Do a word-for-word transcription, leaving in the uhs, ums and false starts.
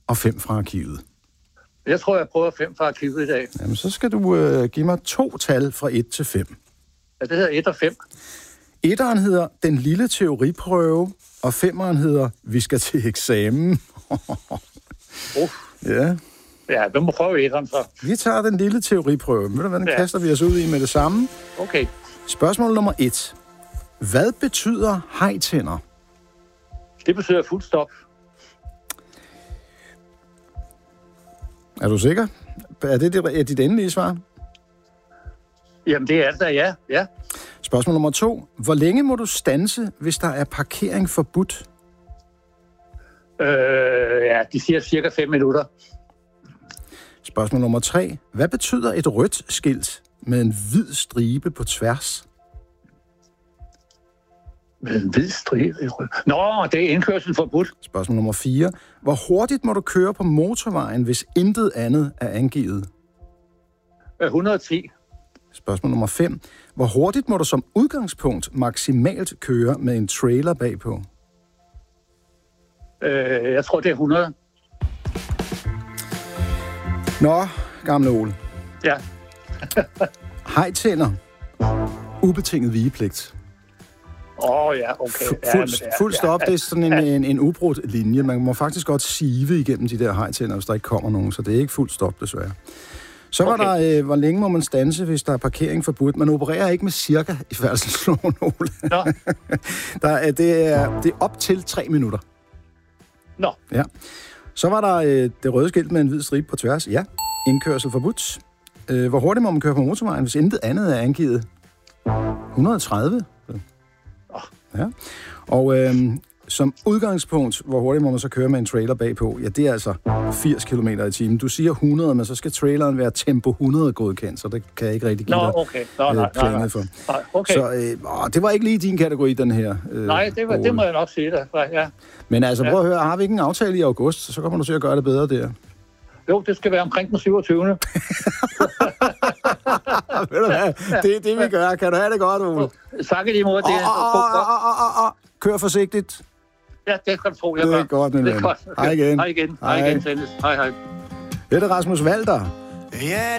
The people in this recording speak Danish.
og fem fra arkivet. Jeg tror, jeg prøver fem fra arkivet i dag. Jamen, så skal du øh, give mig to tal fra et til fem. Ja, det hedder et og fem. Etteren hedder Den lille teoriprøve, og femmeren hedder Vi skal til eksamen. uh. Ja. Ja, vi må prøve etteren så. Vi tager den lille teoriprøve. Ved du hvad, den ja. kaster vi os ud i med det samme. Okay. Spørgsmål nummer et. Hvad betyder hajtænder? Det betyder fuld stop. Er du sikker? Er det, det er dit endelige svar? Jamen, det er det da, ja. ja. Spørgsmål nummer to. Hvor længe må du standse, hvis der er parkering forbudt? Øh, ja, de siger cirka fem minutter. Spørgsmål nummer tre. Hvad betyder et rødt skilt med en hvid stribe på tværs? Med en hvid stribe i rød. Nå, det er indkørsel forbudt. Spørgsmål nummer fire. Hvor hurtigt må du køre på motorvejen, hvis intet andet er angivet? et hundrede og ti. Spørgsmål nummer fem. Hvor hurtigt må du som udgangspunkt maksimalt køre med en trailer bagpå? Øh, jeg tror, det er hundrede. Nå, gamle Ole. Ja. Hajtænder. Ubetinget vigepligt. Åh, oh, ja, okay. Fu- fuld, ja, fuld stop, ja, det er sådan en, en, en ubrudt linje. Man må faktisk godt sive igennem de der hajtænder, hvis der ikke kommer nogen, så det er ikke fuld stop, desværre. Så var okay. der, øh, hvor længe må man standse, hvis der er parkering forbudt? Man opererer ikke med cirka i færdselsloven, Ole. Nå. der er, det, er, det er op til tre minutter. Nå. Ja. Så var der øh, det røde skilt med en hvid stribe på tværs. Ja. Indkørsel forbudt. Øh, hvor hurtigt må man køre på motorvejen, hvis intet andet er angivet? et hundrede og tredive. Oh. Ja. Og øh, som udgangspunkt, hvor hurtigt må man så køre med en trailer bagpå? Ja, det er altså firs kilometer i timen. Du siger hundrede, men så skal traileren være tempo hundrede godkendt, så det kan jeg ikke rigtig give Nå, dig okay. Nå, nej, nej, nej. for. Nej, okay. Så øh, åh, det var ikke lige din kategori, den her. Øh, nej, det, var, det må jeg nok sige dig. Ja. Men altså, prøv ja. at høre, har vi ikke en aftale i august, så kommer du til at gøre det bedre der. Jo, det skal være omkring den syvogtyvende Ved du hvad? Det er det, vi gør. Kan du have det godt, Ole? Tak i lige måde. Det er oh, oh, oh, oh. Kør forsigtigt. Ja, det kan du tro, jeg gør. Det er godt, min ven. Hej igen. Hej igen. Hej igen, Dennis. Hej, hej. Det er Rasmus Walter. Ja,